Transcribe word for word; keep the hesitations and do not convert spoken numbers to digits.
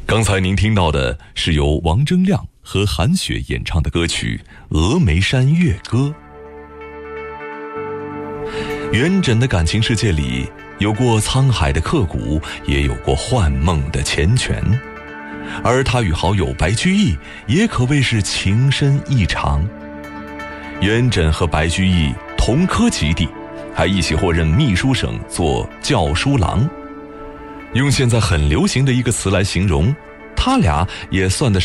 刚才您听到的是由王铮亮和韩雪演唱的歌曲《峨眉山月歌》。元稹的感情世界里，有过沧海的刻骨，也有过幻梦的缱绻。而他与好友白居易也可谓是情深意长。元稹和白居易同科及第，还一起获任秘书省做校书郎。用现在很流行的一个词来形容，他俩也算得